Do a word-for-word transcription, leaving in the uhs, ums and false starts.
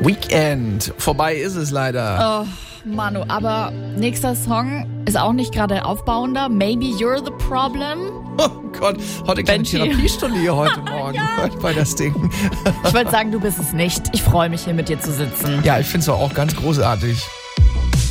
Weekend. Vorbei ist es leider. Oh, Manu, aber nächster Song ist auch nicht gerade aufbauender. Maybe You're the Problem. Oh Gott, heute kleine Benji. Therapiestunde hier heute Morgen Ja. bei das Ding. Ich würde sagen, du bist es nicht. Ich freue mich, hier mit dir zu sitzen. Ja, ich finde es auch ganz großartig.